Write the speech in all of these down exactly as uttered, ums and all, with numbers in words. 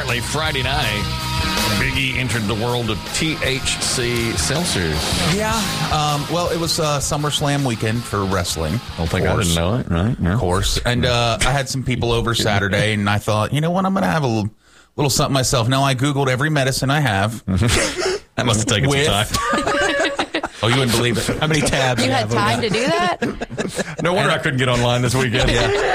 apparently Friday night, Biggie entered the world of T H C seltzers. Yeah. Um, well, it was uh, SummerSlam weekend for wrestling. I don't think I didn't know it, right? Yeah. Of course. And uh, I had some people over Saturday, and I thought, you know what, I'm going to have a little, little something myself. Now, I Googled every medicine I have. That must have taken With- some time. Oh, you wouldn't believe it. How many tabs You I had have time over to do that? No wonder I couldn't get online this weekend.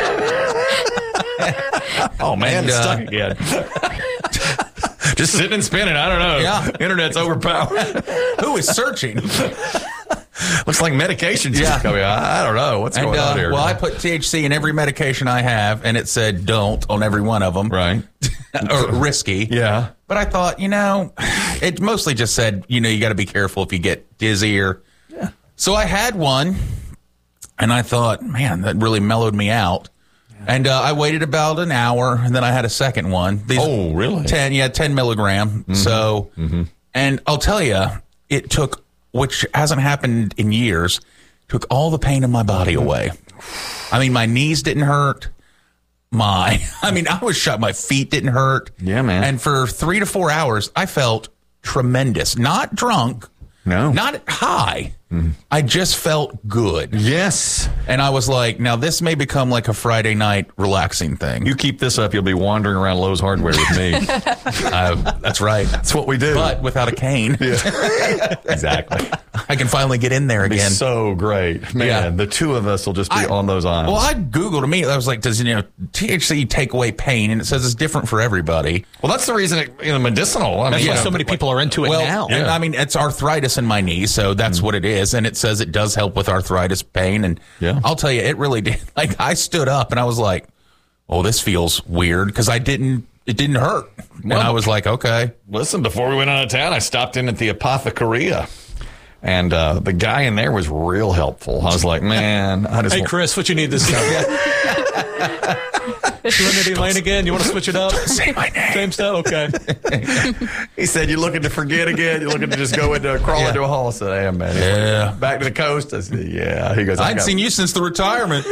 Oh, man, And, it's uh, stuck again. Just sitting and spinning. I don't know. Yeah. Internet's overpowered. Who is searching? Looks like medication's Yeah. just coming. I, I don't know. What's And, going uh, on here? well, I put T H C in every medication I have, and it said don't on every one of them. Right. Or risky. Yeah. But I thought, you know, it mostly just said, you know, you got to be careful if you get dizzy or. Yeah. So I had one, and I thought, man, that really mellowed me out. And uh, I waited about an hour, and then I had a second one. These Oh, really? ten, yeah, ten milligram. Mm-hmm. So, and I'll tell you, it took, which hasn't happened in years, took all the pain in my body away. I mean, my knees didn't hurt. My, I mean, I was shot. My feet didn't hurt. Yeah, man. And for three to four hours, I felt tremendous. Not drunk. No. Not high. I just felt good. Yes. And I was like, now this may become like a Friday night relaxing thing. You keep this up, you'll be wandering around Lowe's Hardware with me. uh, that's right. That's what we do. But without a cane. Exactly. I can finally get in there It'd be again. so great. Man, Yeah. the two of us will just be I- on those aisles. Well, I Googled immediately. I was like, does, you know, T H C take away pain? And it says it's different for everybody. Well, that's the reason it, you know, medicinal. I That's mean, why you know, so many people are into it Well, now. and Yeah. I mean, it's arthritis in my knee, so that's what it is. And it says it does help with arthritis pain. And Yeah. I'll tell you, it really did. Like, I stood up and I was like, oh, this feels weird because I didn't, it didn't hurt. And Well, I was like, okay. Listen, before we went out of town, I stopped in at the Apothecaria. And uh, the guy in there was real helpful. I was like, man, I just Hey, want- Chris, what you need this time? Trinity Lane again? You want to switch it up? Say my name. Same stuff? Okay. He said, you looking to forget again? You looking to just go into crawl Yeah. into a hole? I said, I am, man. He's like, Yeah. back to the coast? I said, yeah. He goes, I I hadn't got, seen you since the retirement.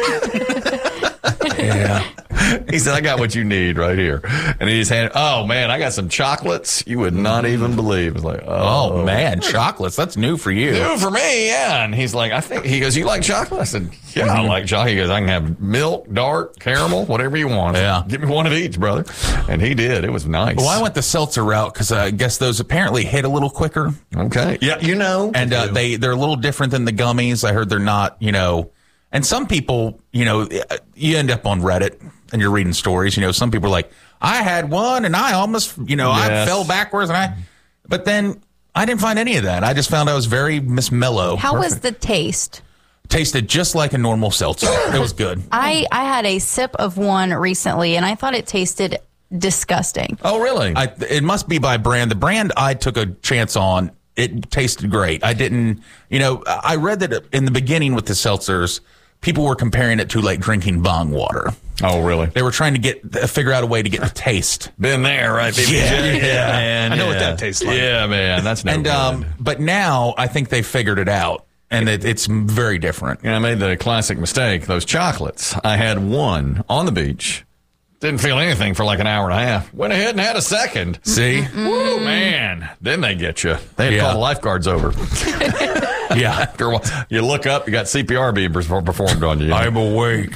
Yeah. he said, I got what you need right here. And he just handed, oh, man, I got some chocolates you would not even believe. It's like, oh, Oh, man, chocolates. That's new for you. New for me, yeah. And he's like, I think, he goes, you like chocolate? I said, yeah, I like chocolate. He goes, I can have milk, dark, caramel, whatever you want. Yeah. Give me one of each, brother. And he did. It was nice. Well, I went the seltzer route because I guess those apparently hit a little quicker. Okay. Yeah, you know. And uh, they, they're a little different than the gummies. I heard they're not, you know. And some people, you know, you end up on Reddit and you're reading stories. You know, some people are like, I had one and I almost, you know, I Yes. fell backwards. and I. But then I didn't find any of that. I just found I was very Miss Mellow. How was the taste? Tasted just like a normal seltzer. It was good. I, I had a sip of one recently, and I thought it tasted disgusting. Oh, really? I, it must be by brand. The brand I took a chance on, it tasted great. I didn't, you know, I read that in the beginning with the seltzers, people were comparing it to like drinking bong water. oh, really? They were trying to get, figure out a way to get the taste. Been there, right? baby? Yeah. yeah, man. I know what yeah. that tastes like. Yeah, man. That's no And, good. um, but now I think they figured it out and it, it's very different. You know, I made the classic mistake. Those chocolates. I had one on the beach. Didn't feel anything for like an hour and a half. Went ahead and had a second. See? Woo, man. Then they get you. They had to Yeah. call the lifeguards over. Yeah. After a while, you look up, you got C P R being perform- performed on you. I'm awake.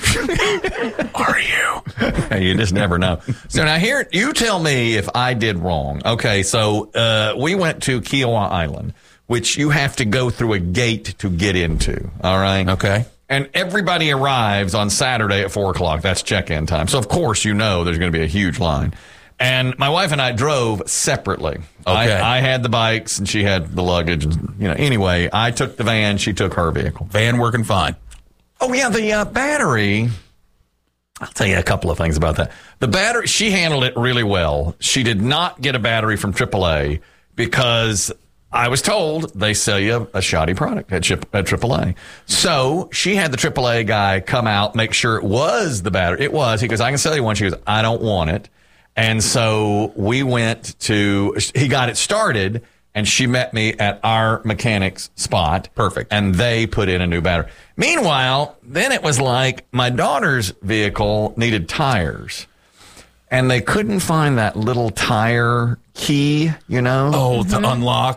Are you? You just never know. So now here, you tell me if I did wrong. Okay, so uh, we went to Kiowa Island, which you have to go through a gate to get into. All right. Okay. And everybody arrives on Saturday at four o'clock. That's check-in time. So of course you know there's going to be a huge line. And my wife and I drove separately. Okay. I, I had the bikes and she had the luggage. And, you know, anyway, I took the van. She took her vehicle. Van working fine. Oh yeah, the uh, battery. I'll tell you a couple of things about that. The battery, she handled it really well. She did not get a battery from triple A because I was told they sell you a shoddy product at, Chip, at triple A. So she had the triple A guy come out, make sure it was the battery. It was. He goes, I can sell you one. She goes, I don't want it. And so we went to, he got it started, and she met me at our mechanic's spot. Perfect. And they put in a new battery. Meanwhile, then it was like my daughter's vehicle needed tires. and they couldn't find that little tire key, you know? Oh, to unlock.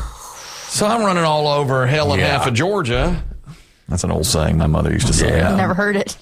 So I'm running all over hell and Yeah. half of Georgia. That's an old saying my mother used to say. Yeah. I've never heard it.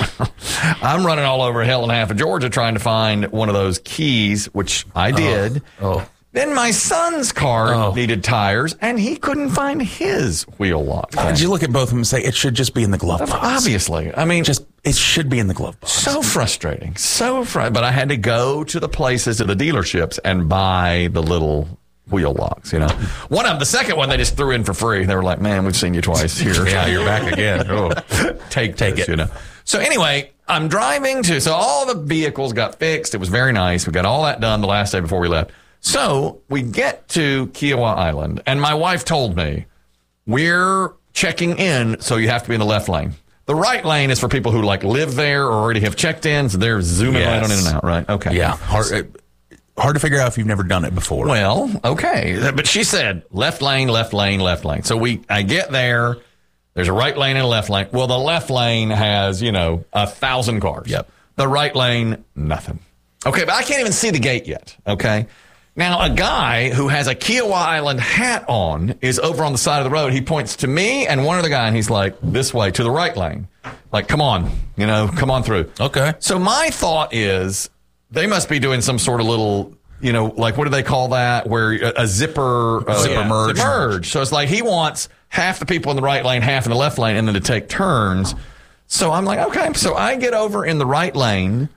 I'm running all over hell and half of Georgia trying to find one of those keys, which I did. Oh. Then my son's car Oh. needed tires, and he couldn't find his wheel lock. Did you look at both of them and say, it should just be in the glove box? Obviously. I mean, Just, it should be in the glove box. so frustrating. So frustrating. But I had to go to the places, to the dealerships, and buy the little wheel locks, you know. One of them, the second one, they just threw in for free. They were like, man, we've seen you twice here. Yeah, you're back again. Oh. take Take this, it. you know. So anyway, I'm driving to, so all the vehicles got fixed. It was very nice. We got all that done the last day before we left. So we get to Kiowa Island, and my wife told me, we're checking in, so you have to be in the left lane. The right lane is for people who like live there or already have checked in, so they're zooming Yes. right on in and out, right? Okay. Yeah. Hard, hard to figure out if you've never done it before. Well, okay. But she said left lane, left lane, left lane. So we, I get there. There's a right lane and a left lane. Well, the left lane has, you know, a thousand cars. Yep. The right lane, nothing. Okay, but I can't even see the gate yet. Okay. Now, a guy who has a Kiowa Island hat on is over on the side of the road. He points to me and one other guy, and he's like, this way, to the right lane. Like, come on, you know, come on through. Okay. So my thought is they must be doing some sort of little, you know, like, what do they call that? Where a, a zipper, uh, Zipper merge. merge. So it's like he wants half the people in the right lane, half in the left lane, and then to take turns. So I'm like, okay. So I get over in the right lane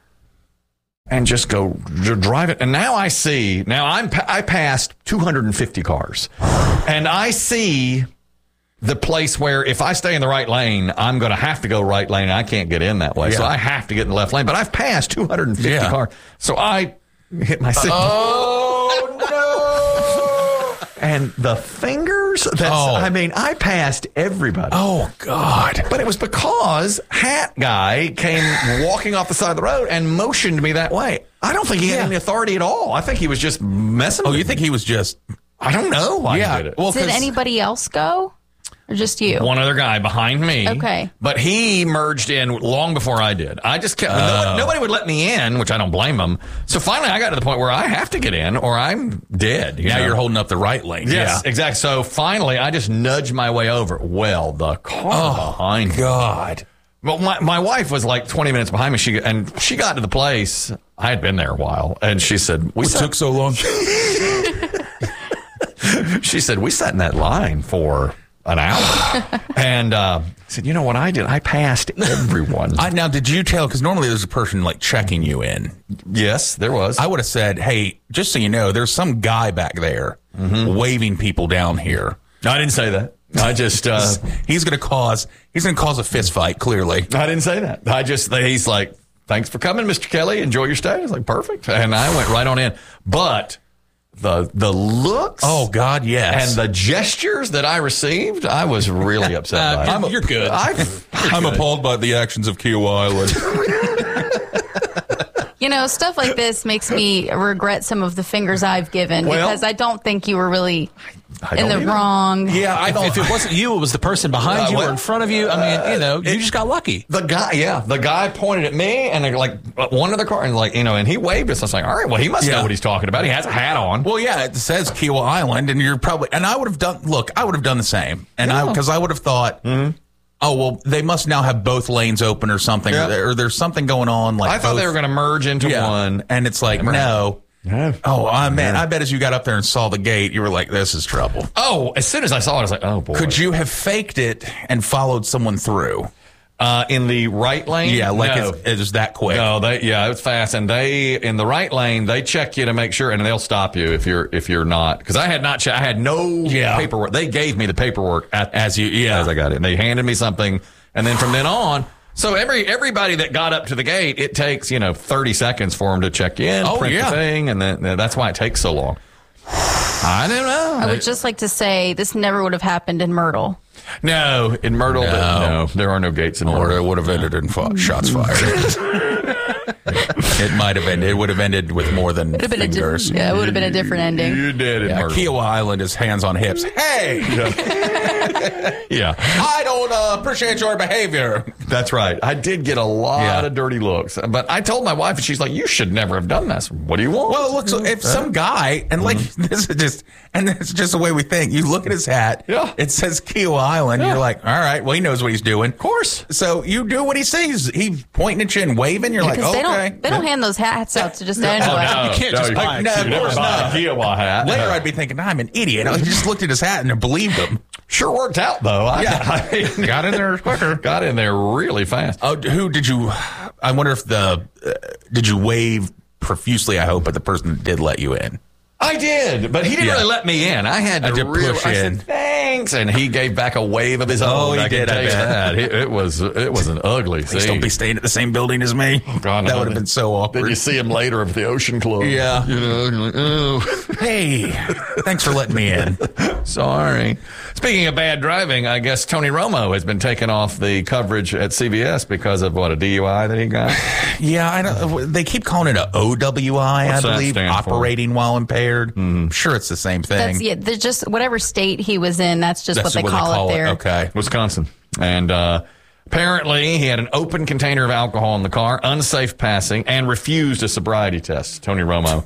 and just go d- drive it. And now I see, now I'm, pa- I passed two hundred fifty cars, and I see the place where if I stay in the right lane, I'm going to have to go right lane. And I can't get in that way. So Yeah. I have to get in the left lane, but I've passed two hundred fifty Yeah. cars. So I hit my signal. Oh, no. And the fingers, that's, Oh. I mean, I passed everybody. Oh, God. But it was because Hat Guy came walking off the side of the road and motioned me that way. I don't think he had Yeah. any authority at all. I think he was just messing Oh, with you me. think he was just... I don't know why Yeah. he did it. Well, Did 'cause- anybody else go? Or just you? One other guy behind me. Okay. But he merged in long before I did. I just kept, no one, nobody would let me in, which I don't blame them. So finally I got to the point where I have to get in or I'm dead. You Now know? you're holding up the right lane. Yes, Yeah. exactly. So finally I just nudged my way over. Well, the car behind me. God. Well, my, my wife was like twenty minutes behind me. She and she got to the place. I had been there a while, and she said, "We What sat, took so long? She said we sat in that line for an hour." And uh, I said, "You know what I did? I passed everyone." I, now, did you tell? Because normally there's a person like checking you in. Yes, there was. I would have said, "Hey, just so you know, there's some guy back there waving people down here. I didn't say that. I just. Uh, He's going to cause. He's going to cause a fist fight. Clearly, I didn't say that. I just. He's like, "Thanks for coming, Mister Kelly. Enjoy your stay." I was like, "Perfect," and I went right on in. But the the looks. oh God, yes. And the gestures that I received, I was really upset by. Uh, you're good. I, I'm appalled by the actions of Kiowa Island. You know, stuff like this makes me regret some of the fingers I've given Well- because I don't think you were really I in don't the either. wrong. yeah, I If, don't. if it wasn't you, it was the person behind Uh, you well, or in front of you. I mean, you know, you just got lucky. The guy, yeah, the guy pointed at me and like one of the car and like you know, and he waved us. I was like, all right, well, he must Yeah. know what he's talking about. He has a hat on. Well, yeah, it says Kiowa Island, and you're probably. And I would have done. Look, I would have done the same, and I because I would have thought. Oh well, they must now have both lanes open or something, Yeah. or, there, or there's something going on. Like I thought both- they were going to merge into yeah. one. and it's like no. Yeah. Oh uh, man, I bet as you got up there and saw the gate, you were like, "This is trouble." Oh, as soon as I saw it, I was like, oh boy. Could you have faked it and followed someone through? uh, in the right lane? Yeah, like no. it's, it was that quick. No, they yeah, it was fast, and they in the right lane they check you to make sure, and they'll stop you if you're if you're not because I had not che- I had no Yeah. paperwork. They gave me the paperwork at, As you- yeah. as I got it. And they handed me something, and then from then on. So every everybody that got up to the gate, it takes you know thirty seconds for them to check in, Oh, print yeah. the thing, and then that's why it takes so long. I don't know. I would just like to say this never would have happened in Myrtle. no, in Myrtle, No. no, there are no gates in Or Myrtle. it would have ended in fo- shots fired. It might have ended. It would have ended with more than It would have been a fingers. di- yeah, it would have been a different ending. You did in Yeah, Myrtle. Kiowa Island is hands on hips. Hey, Yeah. I don't don't uh, appreciate your behavior. That's right. I did get a lot Yeah. of dirty looks, but I told my wife, and she's like, "You should never have done this. What do you want?" Well, look, so if some guy, and like, this is just, and it's just the way we think. You look at his hat, Yeah. it says Kiowa Island. Yeah. You're like, all right, well, he knows what he's doing. Of course. So you do what he sees. He's pointing at you and waving. You're like, Because okay. they don't they don't hand those hats out to just Oh, anyone. no. You can't No, just you buy a No, You of never course buy not. a Kiowa hat. Later, I'd be thinking, I'm an idiot. I just looked at his hat and believed him. Sure worked out, though. I, Yeah. I Got in there quicker. got in there really fast. Oh, who did you? I wonder if the uh, did you wave profusely? I hope, but the person that did let you in. I did, but he didn't Yeah. really let me in. I had to, Had to really, push I in. said, thanks, and he gave back a wave of his own. Oh, he I can did, I tell you bet. that. It, it was it was an ugly Please scene. don't be staying at the same building as me. God, that no. would have been so awkward. Then you see him later at the Ocean Club. Yeah. You know, you're like, oh, Hey, thanks for letting me in. sorry. Speaking of bad driving, I guess Tony Romo has been taken off the coverage at C B S because of what, a D U I that he got? Yeah, I don't, they keep calling it a O W I, What's I that believe, stand for? operating while impaired. I'm sure it's the same thing. That's yeah. They're just whatever state he was in. That's just That's what they call, it there. Okay. Wisconsin. And uh, apparently he had an open container of alcohol in the car, unsafe passing, and refused a sobriety test. Tony Romo.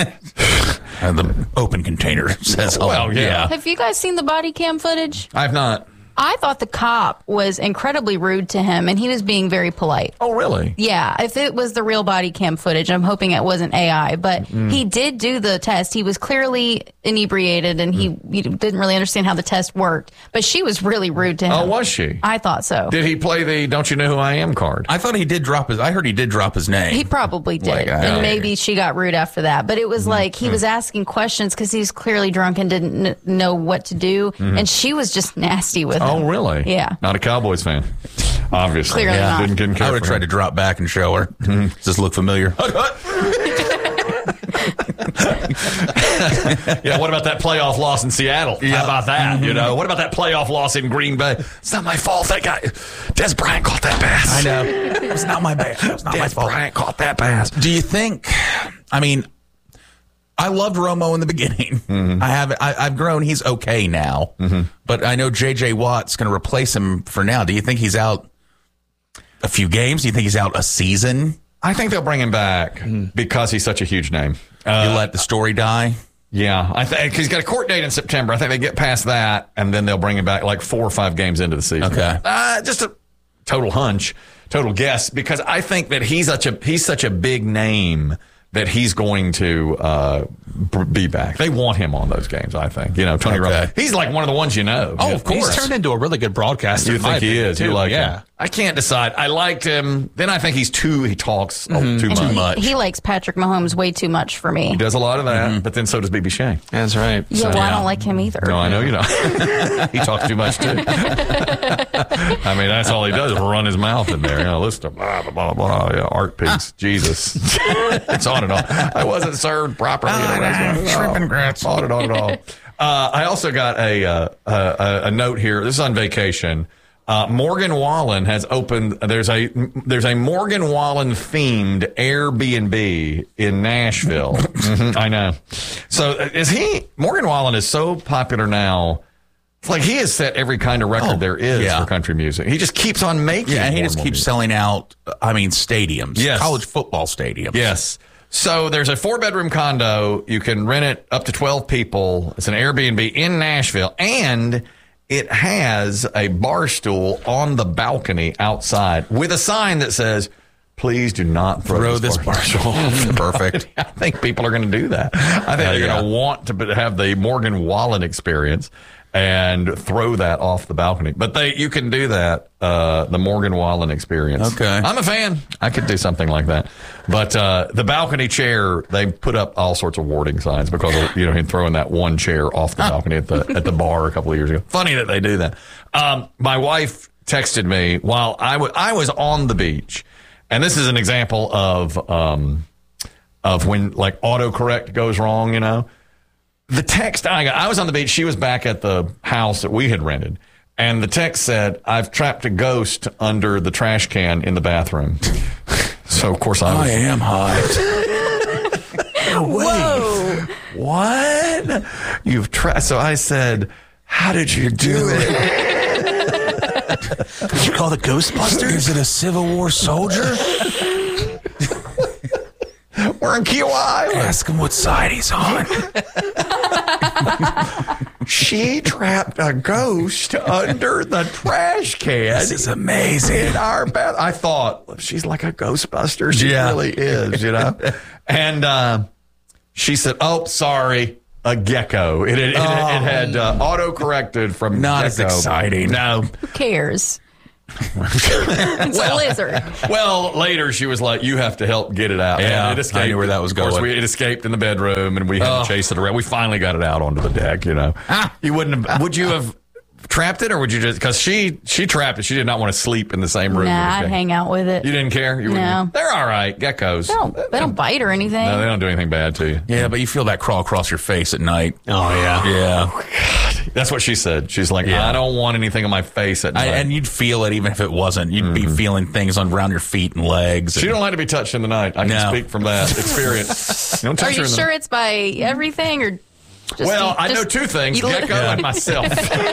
And the open container says, oh, Well, yeah. Have you guys seen the body cam footage? I have not. I thought the cop was incredibly rude to him, and he was being very polite. Oh, really? Yeah, if it was the real body cam footage, I'm hoping it wasn't A I, but Mm. he did do the test. He was clearly inebriated, and he, Mm. he didn't really understand how the test worked. But she was really rude to him. Oh, was she? I thought so. Did he play the "Don't you know who I am" card? I thought he did drop his, I heard he did drop his name. He probably did. Like, I- and maybe she got rude after that. But it was Mm-hmm. like he was asking questions because he's clearly drunk and didn't kn- know what to do. And she was just nasty with him. Mm-hmm. Oh, really? Yeah. Not a Cowboys fan. Obviously. Clearly not. Didn't, didn't care I would have for tried him. to drop back and show her. Mm-hmm. Does this look familiar? Yeah, what about that playoff loss in Seattle? How about that? You know, what about that playoff loss in Green Bay? It's not my fault. That guy, Des Bryant, caught that pass. I know. It's not my bad. It's not Des my fault. Bryant caught that pass. Do you think? I mean, I loved Romo in the beginning. Mm-hmm. I have. I, I've grown. He's okay now, but I know J J Watt's going to replace him for now. Do you think he's out a few games? Do you think he's out a season? I think they'll bring him back because he's such a huge name. you Uh, let the story die. yeah, I think he's got a court date in September. I think they get past that, and then they'll bring him back like four or five games into the season. Okay. uh, just a total hunch, total guess, because I think that he's such a he's such a big name that he's going to uh, b- be back. They want him on those games, I think. You know, Tony Okay. Romo. He's like one of the ones you know. Oh, Yeah. of course. He's turned into a really good broadcaster. You in my think he opinion, is? too. You like yeah. him? I can't decide. I liked him. Then I think he's too. He talks oh, too And much. he, he likes Patrick Mahomes way too much for me. He does a lot of that, but then so does B B Shea. That's right. Yeah, well, I don't like him either. No, I know you don't. He talks too much too. I mean, that's all he does is run his mouth in there. You know, listen to blah blah blah blah. Yeah, art piece. Jesus, it's on and on. I wasn't served properly. at a restaurant. Shrimp and grits. On and on and on. Uh, I also got a, uh, a a note here. This is on vacation. Uh, Morgan Wallen has opened. There's a there's a Morgan Wallen themed Airbnb in Nashville. Mhm, I know. So uh, is he? Morgan Wallen is so popular now. It's like he has set every kind of record Oh, there is yeah. for country music. He just keeps on making. Yeah, and he more just and more keeps music. selling out. I mean, stadiums. Yes. College football stadiums. Yes. So there's a four bedroom condo. You can rent it up to twelve people. It's an Airbnb in Nashville, and it has a bar stool on the balcony outside with a sign that says, "Please do not throw, Throw this bar stool. Perfect. I think people are going to do that. I think Uh, they're yeah. going to want to have the Morgan Wallen experience and throw that off the balcony. But they, you can do that, uh, the Morgan Wallen experience. Okay. I'm a fan. I could do something like that. But uh, the balcony chair, they put up all sorts of warning signs because of, you know, him throwing that one chair off the balcony at the at the bar a couple of years ago. Funny that they do that. Um, my wife texted me while I wa- I was on the beach. And this is an example of um, of when like autocorrect goes wrong, you know. The text I got, I was on the beach. She was back at the house that we had rented. And the text said, "I've trapped a ghost under the trash can in the bathroom." So, of course, I was. I am hot. Whoa. What? You've trapped. So I said, "How did you do it?" Could you call the Ghostbusters? Is it a Civil War soldier? We're in Key Island. Ask him what side he's on. She trapped a ghost under the trash can. This is amazing. In our bath. I thought, she's like a Ghostbuster. She Yeah. really is, you know? And uh, she said, oh, sorry, a gecko. It, it, it, it had uh, auto-corrected from Not as gecko. exciting. No. Who cares? It's a lizard. Well, later she was like, you have to help get it out. Yeah, And it escaped. I knew where that was Of course, going. we, it escaped in the bedroom, and we had Oh. to chase it around. We finally got it out onto the deck, you know. Ah. You wouldn't have, would you have trapped it, or would you just, because she, she trapped it. She did not want to sleep in the same room. Nah, with I'd it. hang out with it. You didn't care? You No. wouldn't- They're all right. Geckos. They don't, they don't bite or anything. No, they don't do anything bad to you. Yeah, but you feel that crawl across your face at night. Oh, yeah. Yeah. That's what she said. She's like, Yeah. I don't want anything on my face at night. I, and you'd feel it even if it wasn't. You'd be feeling things on around your feet and legs. she don't like to be touched in the night. I can No. speak from that experience. You don't touch Are her you in the sure it's by everything or just Well, you- I know just- two things: you li- gecko and myself.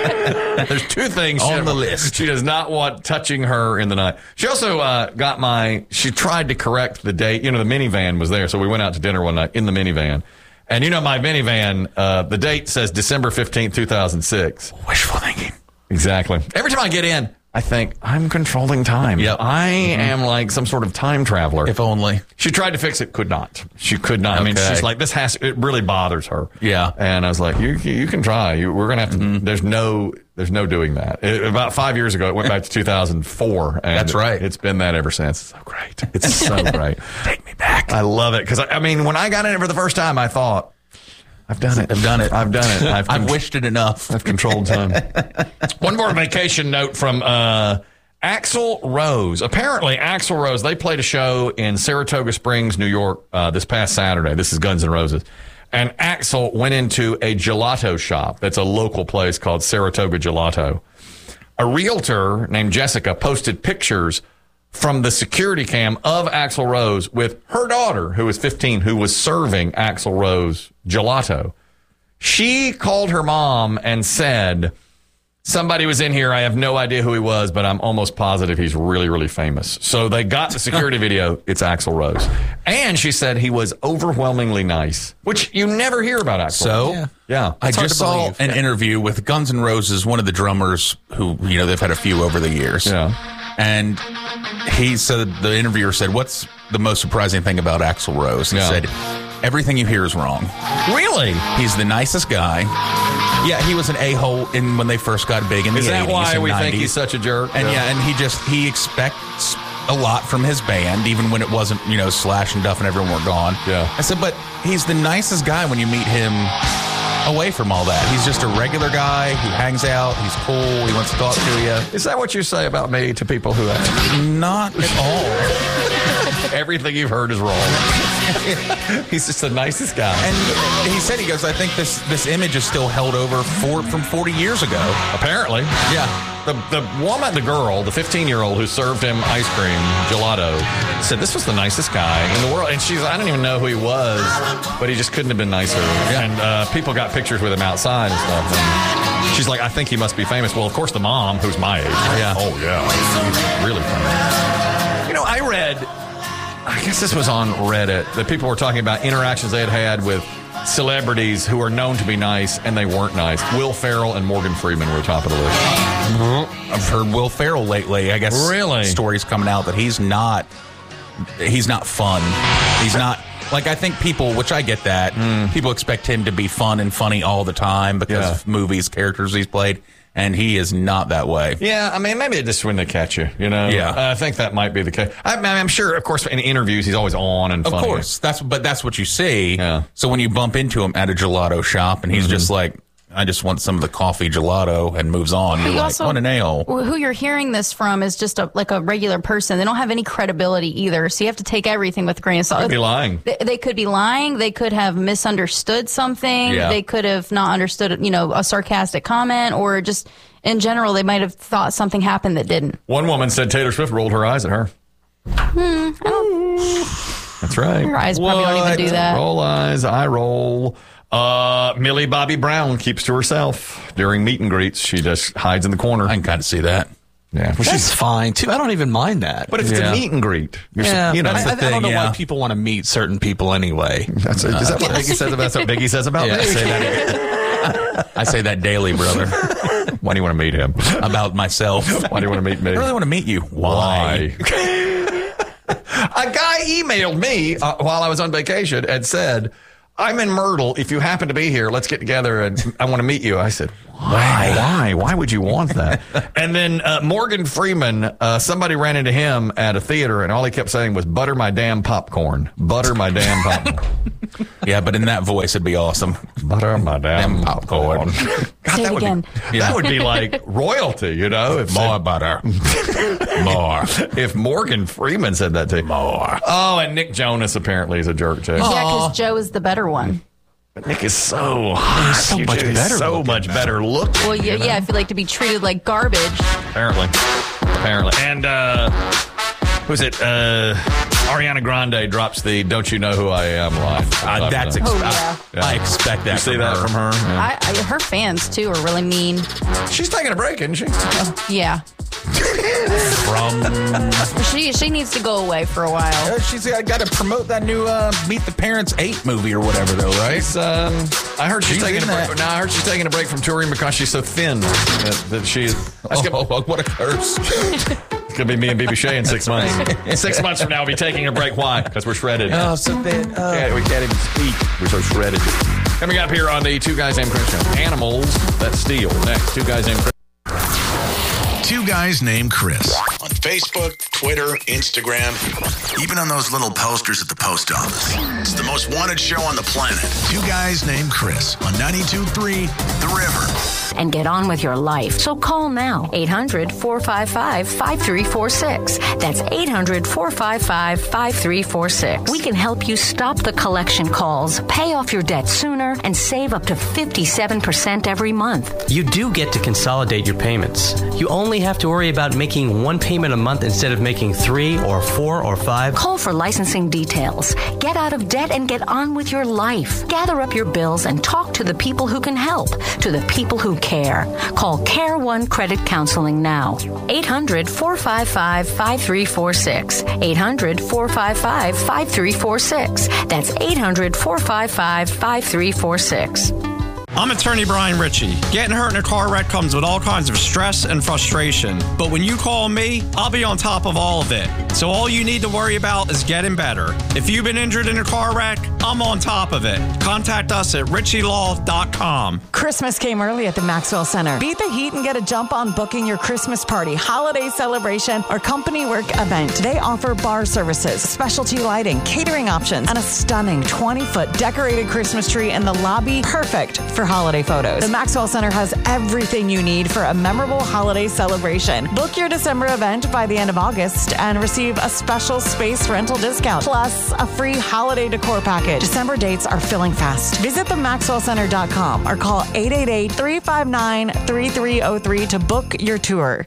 There's two things On she, the list. She does not want touching her in the night. She also uh, got my. She tried to correct the date. You know, the minivan was there, so we went out to dinner one night in the minivan. And you know, my minivan, uh, the date says December fifteenth, two thousand six. Wishful thinking. Exactly. Every time I get in, I think I'm controlling time. Yep. I am like some sort of time traveler. If only. She tried to fix it, could not. She could not. I mean, Okay. she's like, this has, it really bothers her. Yeah. And I was like, you you can try. You, we're going to have to, Mm-hmm. there's no, there's no doing that. It, about five years ago, it went back to two thousand four. And That's right. It's been that ever since. It's so great. It's so great. Take me back. I love it. Cause I, I mean, when I got in it for the first time, I thought, I've done it. I've done it. I've done it. I've, I've con- wished it enough. I've controlled time. One more vacation note from uh, Axl Rose. Apparently, Axl Rose, they played a show in Saratoga Springs, New York, uh, this past Saturday. This is Guns N' Roses. And Axl went into a gelato shop that's a local place called Saratoga Gelato. A realtor named Jessica posted pictures from the security cam of Axl Rose with her daughter, who was fifteen, who was serving Axl Rose gelato. She called her mom and said, somebody was in here. I have no idea who he was, but I'm almost positive he's really, really famous. So they got the security video. It's Axl Rose. And she said he was overwhelmingly nice, which you never hear about Axl So, Rose. Yeah. I It's hard just to saw believe. an interview with Guns N' Roses, one of the drummers who, you know, they've had a few over the years. Yeah. And he said, the interviewer said, what's the most surprising thing about Axl Rose? He Yeah. said, everything you hear is wrong. Really? He's the nicest guy. Yeah, he was an a-hole in when they first got big in the Is that eighties why and we think nineties. he's such a jerk? And yeah, and he just, he expects a lot from his band, even when it wasn't, you know, Slash and Duff and everyone were gone. Yeah. I said, but he's the nicest guy when you meet him away from all that. He's just a regular guy who hangs out. He's cool. He wants to talk to you. Is that what you say about me to people who have Not at all. everything you've heard is wrong? He's just the nicest guy. And he said, he goes, I think this this image is still held over for, from forty years ago. Apparently. Yeah. The the woman, the girl, the fifteen-year-old who served him ice cream, gelato, said this was the nicest guy in the world. And she's, I don't even know who he was, but he just couldn't have been nicer. Yeah. And uh, people got pictures with him outside and stuff. And she's like, I think he must be famous. Well, of course, the mom, who's my age. Yeah. Oh, yeah. He's really famous. You know, I read, I guess this was on Reddit, that people were talking about interactions they had had with celebrities who are known to be nice and they weren't nice. Will Ferrell and Morgan Freeman were top of the list. I've heard Will Ferrell lately. I guess Really? stories coming out that he's not he's not fun. He's not like, I think people, which I get that, people expect him to be fun and funny all the time because Yeah. of movies, characters he's played, and he is not that way. Yeah, I mean, maybe just when they catch you, you know? Yeah. Uh, I think that might be the case. I, I'm sure, of course, in interviews, he's always on and Of funny. course, that's but that's what you see. Yeah. So when you bump into him at a gelato shop and he's just like, I just want some of the coffee gelato and moves on, you're You like, also- what an a-hole. Who you're hearing this from is just a, like a regular person. They don't have any credibility either. So you have to take everything with a grain of salt. Could be lying. They, they could be lying. They could have misunderstood something. Yeah. They could have not understood, you know, a sarcastic comment, or just in general, they might have thought something happened that didn't. One woman said Taylor Swift rolled her eyes at her. Hmm, That's right. Your eyes probably don't even do that. Roll eyes, eye roll. Uh, Millie Bobby Brown keeps to herself during meet and greets. She just hides in the corner. I can kind of see that. Yeah. Well, That's she's, fine too. I don't even mind that. but if it's Yeah. a meet and greet, you're, s- yeah, you know, I, I, that's, I don't know yeah. why people want to meet certain people anyway. that's, is that what Biggie says about, that's what Biggie says about Yeah, me? say that. I say that daily, brother, Why do you want to meet him? about myself. Why do you want to meet me? I really want to meet you. Why? A guy emailed me uh, while I was on vacation and said, I'm in Myrtle. If you happen to be here, let's get together and I want to meet you. I said, why? Why? Why would you want that? And then uh, Morgan Freeman, uh, somebody ran into him at a theater and all he kept saying was, butter my damn popcorn. Butter my damn popcorn. Yeah, but in that voice, it'd be awesome. Butter my damn Damn popcorn. popcorn. God, Say it that would again. Be, that would be like royalty, you know? If, More butter. More. if Morgan Freeman said that to you. More. Oh, and Nick Jonas apparently is a jerk too. Yeah, because Joe is the better one. But Nick is so hot. He's so You much just- better So looking much now. better look. Well, yeah, yeah, I feel like to be treated like garbage. Apparently. Apparently. And uh who's it? Uh Ariana Grande drops the "Don't you know who I am" line. Uh, that's ex- Oh, yeah. I, I expect that. You see from that her. from her? Yeah. I, I, her fans, too, are really mean. She's taking a break, isn't she? Yeah. From She she needs to go away for a while. Uh, she's got to promote that new uh, Meet the Parents eight movie or whatever, though, right? She's, um, I heard she's, She's taking a in break. that. No, I heard she's taking a break from touring because she's so thin that, that she. That's Oh, gonna, oh, what a curse. it's gonna be me and B B Shea in six months. Six months from now, we'll be taking a break. Why? Because we're shredded. Oh, so then, uh, Yeah, we can't even speak. We're so shredded. Coming up here on the Two Guys Named Chris show. Animals that steal. Next, Two Guys Named Chris. Two Guys Named Chris. On Facebook, Twitter, Instagram, even on those little posters at the post office. It's the most wanted show on the planet. Two Guys Named Chris on ninety-two point three The River. And get on with your life. So call now, eight hundred, four five five, five three four six. That's eight hundred, four five five, five three four six. We can help you stop the collection calls, pay off your debt sooner, and save up to fifty-seven percent every month. You do get to consolidate your payments. You only have to worry about making one payment a month instead of making three or four or five. Call for licensing details. Get out of debt and get on with your life. Gather up your bills and talk to the people who can help, to the people who care. Call Care One Credit Counseling now. eight hundred, four five five, five three four six. eight hundred, four five five, five three four six. That's eight hundred, four five five, five three four six. I'm attorney Brian Ritchie. Getting hurt in a car wreck comes with all kinds of stress and frustration. But when you call me, I'll be on top of all of it. So all you need to worry about is getting better. If you've been injured in a car wreck, I'm on top of it. Contact us at ritchie law dot com. Christmas came early at the Maxwell Center. Beat the heat and get a jump on booking your Christmas party, holiday celebration, or company work event. They offer bar services, specialty lighting, catering options, and a stunning twenty-foot decorated Christmas tree in the lobby, perfect for holiday photos. The Maxwell Center has everything you need for a memorable holiday celebration. Book your December event by the end of August and receive a special space rental discount, plus a free holiday decor package. December dates are filling fast. Visit the maxwell center dot com or call eight eight eight, three five nine, three three zero three to book your tour.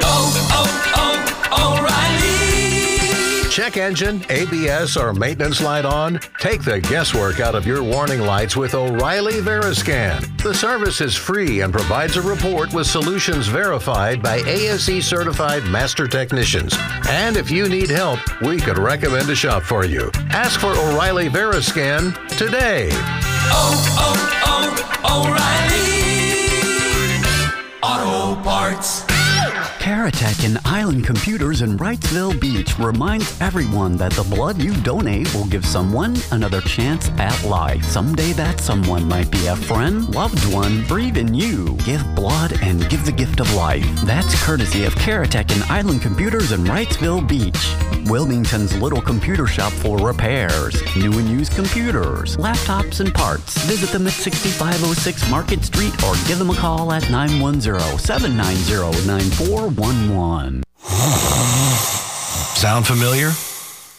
Check engine, A B S, or maintenance light on? Take the guesswork out of your warning lights with O'Reilly Veriscan. The service is free and provides a report with solutions verified by A S E certified master technicians. And if you need help, we could recommend a shop for you. Ask for O'Reilly Veriscan today. Auto Parts. Caratech and Island Computers in Wrightsville Beach reminds everyone that the blood you donate will give someone another chance at life. Someday that someone might be a friend, loved one, or even you. Give blood and give the gift of life. That's courtesy of Caratech and Island Computers in Wrightsville Beach, Wilmington's little computer shop for repairs, new and used computers, laptops, and parts. Visit them at sixty-five oh six Market Street or give them a call at nine one zero, seven nine zero, nine four one one. Sound familiar?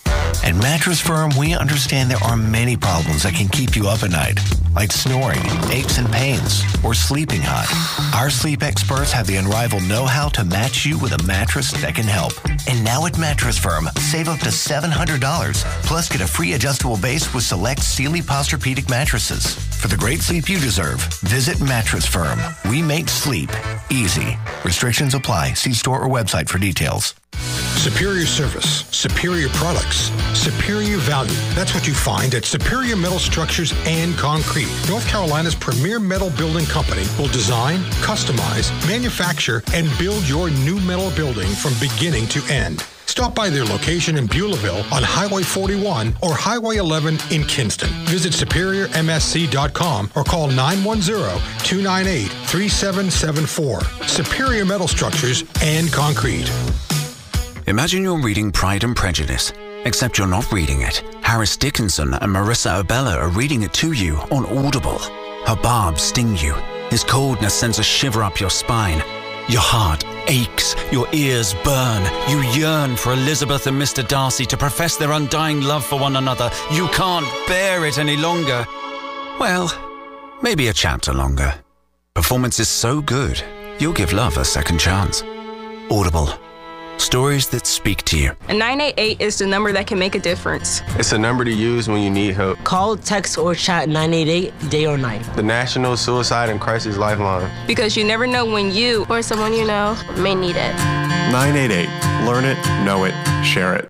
At Mattress Firm, we understand there are many problems that can keep you up at night, like snoring, aches and pains, or sleeping hot. Our sleep experts have the unrivaled know-how to match you with a mattress that can help. And now at Mattress Firm, save up to seven hundred dollars, plus get a free adjustable base with select Sealy Posturepedic mattresses. For the great sleep you deserve, visit Mattress Firm. We make sleep easy. Restrictions apply. See store or website for details. Superior service, superior products, superior value. That's what you find at Superior Metal Structures and Concrete. North Carolina's premier metal building company will design, customize, manufacture, and build your new metal building from beginning to end. Stop by their location in Beulahville on Highway forty-one or Highway eleven in Kinston. Visit superior m s c dot com or call nine one zero, two nine eight, three seven seven four. Superior Metal Structures and Concrete. Imagine you're reading Pride and Prejudice, except you're not reading it. Harris Dickinson and Marissa Abella are reading it to you on Audible. Her barbs sting you. His coldness sends a shiver up your spine. Your heart aches, your ears burn. You yearn for Elizabeth and Mister Darcy to profess their undying love for one another. You can't bear it any longer. Well, maybe a chapter longer. Performance is so good, you'll give love a second chance. Audible. Stories that speak to you. And nine eight eight is the number that can make a difference. It's a number to use when you need help. Call, text, or chat nine eight eight day or night. The National Suicide and Crisis Lifeline. Because you never know when you or someone you know may need it. nine eight eight. Learn it, know it, share it.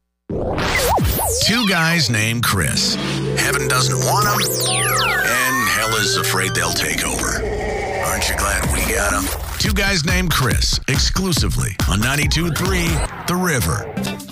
Two guys named Chris. Heaven doesn't want them, and hell is afraid they'll take over. Aren't you glad we got them? Two guys named Chris, exclusively on ninety-two point three The River.